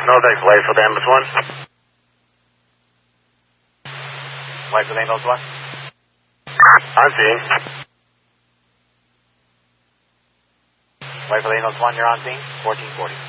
Norbeck, Blythefield Ambulance 1. Blythefield Ambulance 1. On scene. Blythefield Ambulance 1, you're on scene. 1440.